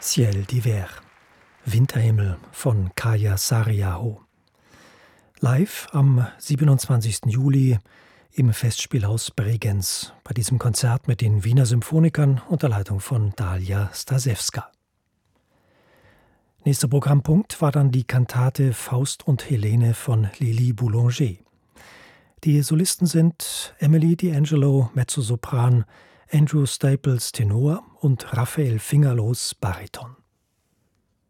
Ciel d'hiver, Winterhimmel von Kaja Saariaho. Live am 27. Juli im Festspielhaus Bregenz bei diesem Konzert mit den Wiener Symphonikern unter Leitung von Dalia Stasewska. Nächster Programmpunkt war dann die Kantate Faust und Helene von Lili Boulanger. Die Solisten sind Emily D'Angelo, Mezzosopran, Andrew Staples, Tenor und Raphael Fingerlos, Bariton.